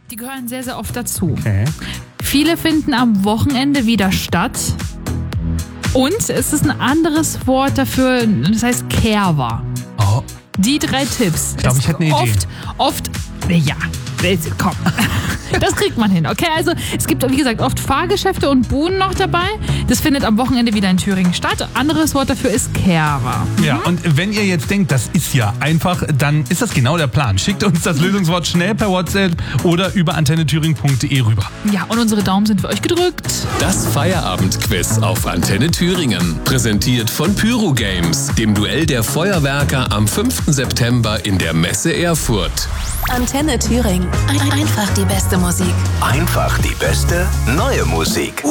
Die gehören sehr, sehr oft dazu. Okay. Viele finden am Wochenende wieder statt. Und es ist ein anderes Wort dafür, das heißt Kerwa. Oh. Die 3 Tipps. Ich glaube, ich hätte eine Idee. Ja, komm. Das kriegt man hin, okay? Also es gibt, wie gesagt, oft Fahrgeschäfte und Buden noch dabei. Das findet am Wochenende wieder in Thüringen statt. Anderes Wort dafür ist Kerwa. Ja, und wenn ihr jetzt denkt, das ist ja einfach, dann ist das genau der Plan. Schickt uns das Lösungswort schnell per WhatsApp oder über antennethüringen.de rüber. Ja, und unsere Daumen sind für euch gedrückt. Das Feierabendquiz auf Antenne Thüringen. Präsentiert von Pyro Games, dem Duell der Feuerwerker am 5. September in der Messe Erfurt. Antenne Thüringen. Einfach die beste Musik. Einfach die beste neue Musik.